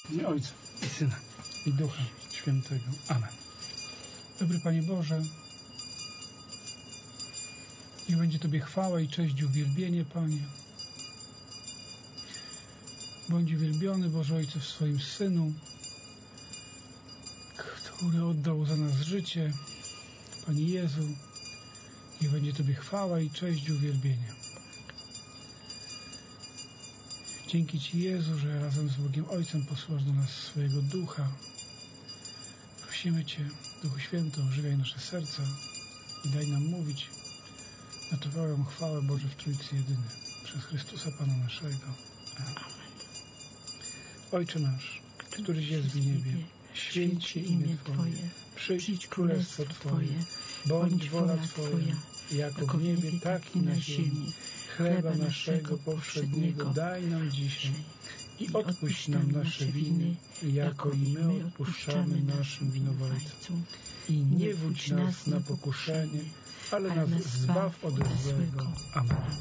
W imię Ojca i Syna i Ducha Świętego. Amen. Dobry Panie Boże, niech będzie Tobie chwała i cześć i uwielbienie, Panie. Bądź uwielbiony, Boże Ojcze, w swoim Synu, który oddał za nas życie. Panie Jezu, niech będzie Tobie chwała i cześć i uwielbienie. Dzięki Ci, Jezu, że razem z Bogiem Ojcem posłasz do nas swojego Ducha. Prosimy Cię, Duchu Święty, ożywiaj nasze serca i daj nam mówić na Twoją chwałę, Boże, w Trójcy Jedyny, przez Chrystusa Pana naszego. Amen. Ojcze nasz, któryś jest w niebie, święć się imię Twoje, przyjdź królestwo Twoje, bądź wola Twoja, jako w niebie, tak i na ziemi. Chleba naszego powszedniego daj nam dzisiaj i odpuść nam nasze winy, jako i my odpuszczamy naszym winowajcom. I nie wódź nas na pokuszenie, ale nas zbaw od złego. Amen.